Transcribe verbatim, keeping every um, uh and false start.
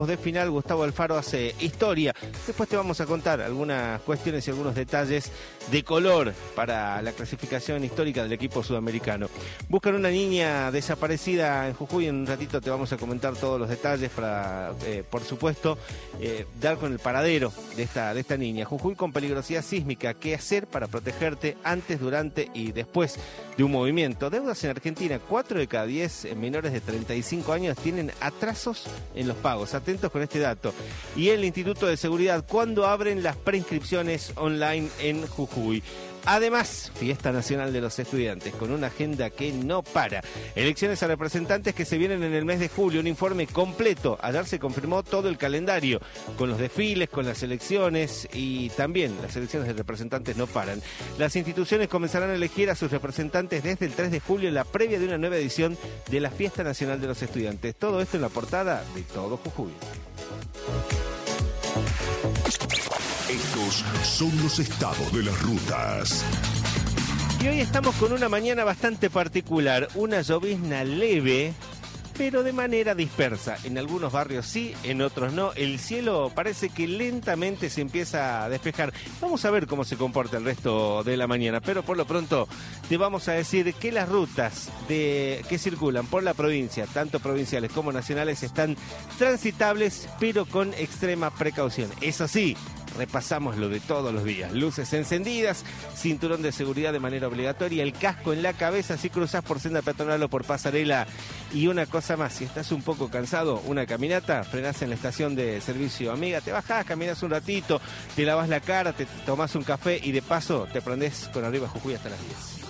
De final, Gustavo Alfaro hace historia. Después te vamos a contar algunas cuestiones y algunos detalles de color para la clasificación histórica del equipo sudamericano. Buscan una niña desaparecida en Jujuy. En un ratito te vamos a comentar todos los detalles para, eh, por supuesto, eh, dar con el paradero de esta, de esta niña. Jujuy con peligrosidad sísmica. ¿Qué hacer para protegerte antes, durante y después de un movimiento? Deudas en Argentina. cuatro de cada diez menores de treinta y cinco años tienen atrasos en los pagos. Atentos con este dato. Y el Instituto de Seguridad, ¿cuándo abren las preinscripciones online en Jujuy? Además, Fiesta Nacional de los Estudiantes, con una agenda que no para. Elecciones a representantes que se vienen en el mes de julio, un informe completo. Ayer se confirmó todo el calendario, con los desfiles, con las elecciones y también las elecciones de representantes no paran. Las instituciones comenzarán a elegir a sus representantes desde el tres de julio, en la previa de una nueva edición de la Fiesta Nacional de los Estudiantes. Todo esto en la portada de Todo Jujuy. Estos son los estados de las rutas. Y hoy estamos con una mañana bastante particular, una llovizna leve, pero de manera dispersa. En algunos barrios sí, en otros no. El cielo parece que lentamente se empieza a despejar. Vamos a ver cómo se comporta el resto de la mañana, pero por lo pronto te vamos a decir que las rutas de, que circulan por la provincia, tanto provinciales como nacionales, están transitables, pero con extrema precaución. Eso sí, repasamos lo de todos los días. Luces encendidas, cinturón de seguridad de manera obligatoria, el casco en la cabeza si cruzás por senda peatonal o por pasarela. Y una cosa más, si estás un poco cansado, una caminata, frenás en la estación de servicio Amiga, te bajás, caminás un ratito, te lavas la cara, te tomás un café y de paso te prendés con Arriba Jujuy hasta las diez.